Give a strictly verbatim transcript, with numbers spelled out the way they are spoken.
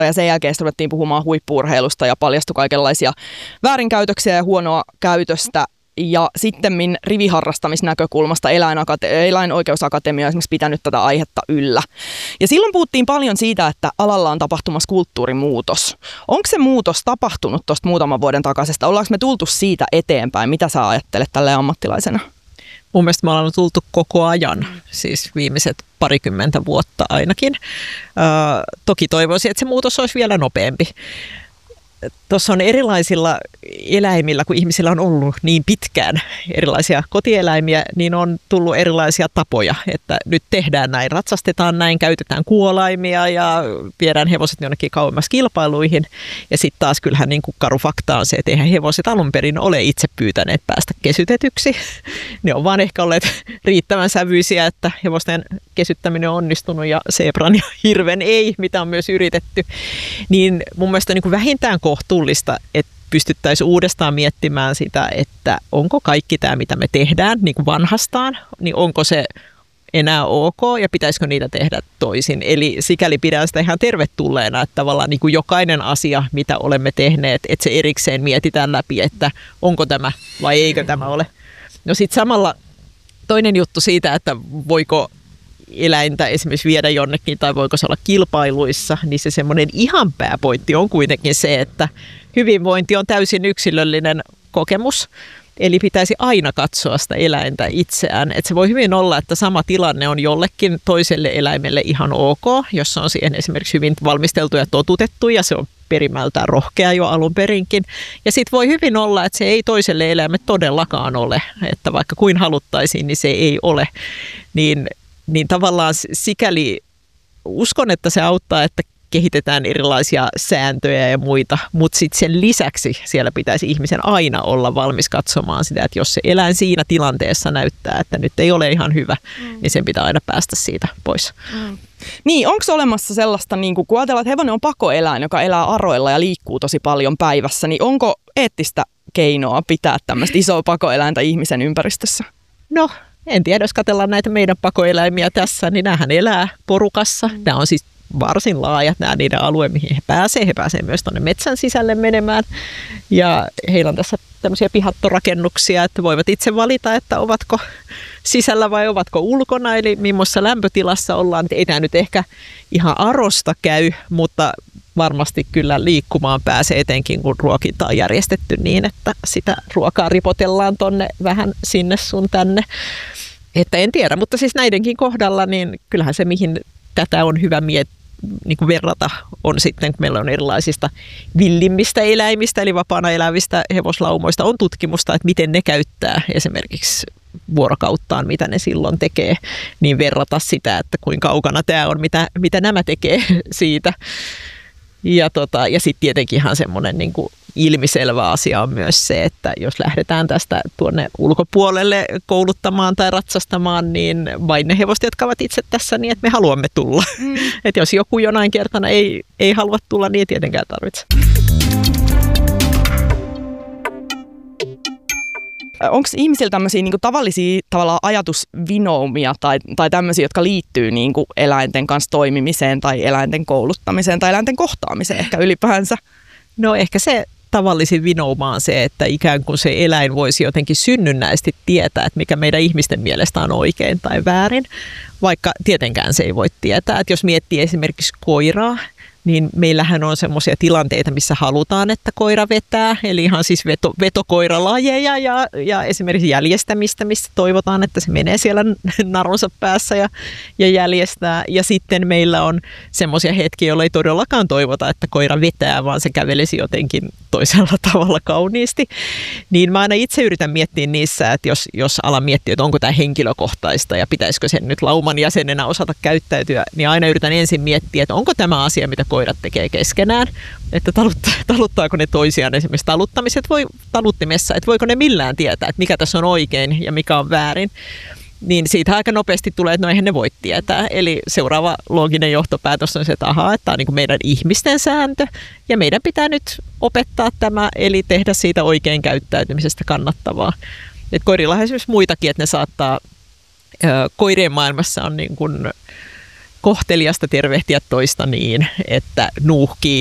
Ja sen jälkeen ruvettiin puhumaan huippu-urheilusta ja paljastui kaikenlaisia väärinkäytöksiä ja huonoa käytöstä. Ja sittemmin riviharrastamisnäkökulmasta eläinakate- eläinoikeusakatemia on esimerkiksi pitänyt tätä aihetta yllä. Ja silloin puhuttiin paljon siitä, että alalla on tapahtumassa kulttuurimuutos. Onko se muutos tapahtunut tuosta muutaman vuoden takaisesta? Ollaanko me tultu siitä eteenpäin? Mitä sä ajattelet tälleen ammattilaisena? Mun mielestä me ollaan tultu koko ajan, siis viimeiset parikymmentä vuotta ainakin. Öö, toki toivoisin, että se muutos olisi vielä nopeampi. Tuossa on erilaisilla eläimillä, kun ihmisillä on ollut niin pitkään erilaisia kotieläimiä, niin on tullut erilaisia tapoja, että nyt tehdään näin, ratsastetaan näin, käytetään kuolaimia ja viedään hevoset jonnekin kauemmas kilpailuihin. Ja sitten taas kyllähän niin kuin karu fakta on se, että eihän hevoset alun perin ole itse pyytäneet päästä kesytetyksi. Ne on vaan ehkä olleet riittävän sävyisiä, että hevosten kesyttäminen on onnistunut ja zebran ja hirven ei, mitä on myös yritetty. Niin mun mielestä niin kuin vähintään kohtuullista, että pystyttäisiin uudestaan miettimään sitä, että onko kaikki tämä, mitä me tehdään niin kuin vanhastaan, niin onko se enää ok ja pitäisikö niitä tehdä toisin. Eli sikäli pidän sitä ihan tervetulleena, että tavallaan niin kuin jokainen asia, mitä olemme tehneet, että se erikseen mietitään läpi, että onko tämä vai eikö tämä ole. No sitten samalla toinen juttu siitä, että voiko eläintä esimerkiksi viedä jonnekin tai voiko se olla kilpailuissa, niin se semmoinen ihan pääpointti on kuitenkin se, että hyvinvointi on täysin yksilöllinen kokemus, eli pitäisi aina katsoa sitä eläintä itseään. Et se voi hyvin olla, että sama tilanne on jollekin toiselle eläimelle ihan ok, jos on siihen esimerkiksi hyvin valmisteltu ja totutettu ja se on perimältään rohkea jo alun perinkin. Ja sitten voi hyvin olla, että se ei toiselle eläimelle todellakaan ole, että vaikka kuin haluttaisiin, niin se ei ole. Niin Niin tavallaan sikäli uskon, että se auttaa, että kehitetään erilaisia sääntöjä ja muita, mutta sitten sen lisäksi siellä pitäisi ihmisen aina olla valmis katsomaan sitä, että jos se eläin siinä tilanteessa näyttää, että nyt ei ole ihan hyvä, mm. niin sen pitää aina päästä siitä pois. Mm. Niin, onko olemassa sellaista, niin kun ajatellaan, että hevonen on pakoeläin, joka elää aroilla ja liikkuu tosi paljon päivässä, niin onko eettistä keinoa pitää tämmöistä isoa pakoeläintä ihmisen ympäristössä? No, en tiedä, jos katsellaan näitä meidän pakoeläimiä tässä, niin näähän elää porukassa. Mm. Nämä on siis varsin laajat, nämä niiden alue, mihin he pääsevät. He pääsevät myös tuonne metsän sisälle menemään. Ja heillä on tässä tämmöisiä pihattorakennuksia, että voivat itse valita, että ovatko sisällä vai ovatko ulkona. Eli millaisessa lämpötilassa ollaan. Ei tämä nyt ehkä ihan arosta käy, mutta varmasti kyllä liikkumaan pääsee etenkin, kun ruokinta on järjestetty niin, että sitä ruokaa ripotellaan tonne vähän sinne sun tänne. Että en tiedä, mutta siis näidenkin kohdalla, niin kyllähän se, mihin tätä on hyvä miettiä, niin kuin verrata, on sitten, kun meillä on erilaisista villimmistä eläimistä, eli vapaana elävistä hevoslaumoista, on tutkimusta, että miten ne käyttää esimerkiksi vuorokauttaan, mitä ne silloin tekee, niin verrata sitä, että kuinka kaukana tämä on, mitä, mitä nämä tekee siitä. Ja, tota, ja sitten tietenkin ihan semmoinen niin kuin ilmiselvä asia on myös se, että jos lähdetään tästä tuonne ulkopuolelle kouluttamaan tai ratsastamaan, niin vain ne hevoset, jotka ovat itse tässä niin, että me haluamme tulla. Mm. Että jos joku jonain kertana ei, ei halua tulla, niin ei tietenkään tarvitse. Onko ihmisillä tämmöisiä niin kuin tavallisia tavallaan ajatusvinoumia tai, tai tämmöisiä, jotka liittyy niin kuin eläinten kanssa toimimiseen tai eläinten kouluttamiseen tai eläinten kohtaamiseen ehkä ylipäänsä? No ehkä se tavallisin vinouma on se, että ikään kuin se eläin voisi jotenkin synnynnäisesti tietää, että mikä meidän ihmisten mielestä on oikein tai väärin, vaikka tietenkään se ei voi tietää. Että jos miettii esimerkiksi koiraa, niin meillähän on semmoisia tilanteita, missä halutaan, että koira vetää, eli ihan siis veto, vetokoiralajeja ja, ja esimerkiksi jäljestämistä, missä toivotaan, että se menee siellä narunsa päässä ja, ja jäljestää. Ja sitten meillä on semmoisia hetkiä, joilla ei todellakaan toivota, että koira vetää, vaan se kävelisi jotenkin toisella tavalla kauniisti. Niin mä aina itse yritän miettiä niissä, että jos, jos alan miettiä, että onko tämä henkilökohtaista ja pitäisikö sen nyt lauman jäsenenä osata käyttäytyä, niin aina yritän ensin miettiä, että onko tämä asia, mitä koirat tekee keskenään, että taluttaa, taluttaako ne toisiaan esimerkiksi taluttamiset voi taluttimessa, että voiko ne millään tietää, että mikä tässä on oikein ja mikä on väärin, niin siitä aika nopeasti tulee, että no eihän ne voi tietää. Eli seuraava looginen johtopäätös on se, että ahaa, että tämä on niin kuin meidän ihmisten sääntö ja meidän pitää nyt opettaa tämä, eli tehdä siitä oikein käyttäytymisestä kannattavaa. Et koirilla on esimerkiksi muitakin, että ne saattaa, koirien maailmassa on niin kuin kohteliasta tervehtiä toista niin, että nuuhkii